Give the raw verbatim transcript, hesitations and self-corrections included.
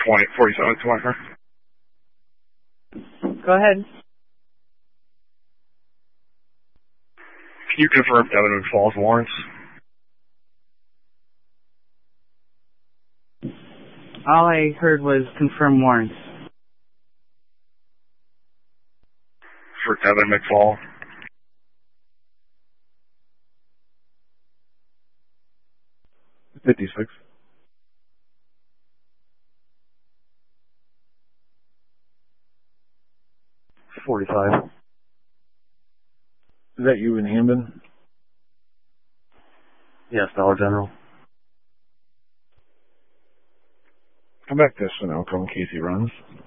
twenty, forty-seven to my car. Go ahead. Can you confirm Devin McFall's warrants? All I heard was confirm warrants. For Devin McFall. fifty-six. forty-five. Is that you in Hamden? Yes, Dollar General. Come back to Sunoco in case he runs.